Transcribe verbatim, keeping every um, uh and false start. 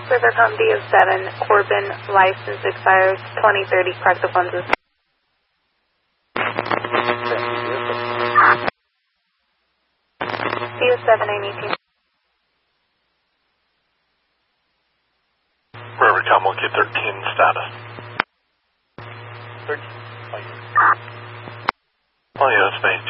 Rivercom D O seven, Corbin, license expires twenty thirty, correct the funds. D O seven, I need you. Rivercom, we'll get thirteen status. thirteen. Oh yeah, that's me.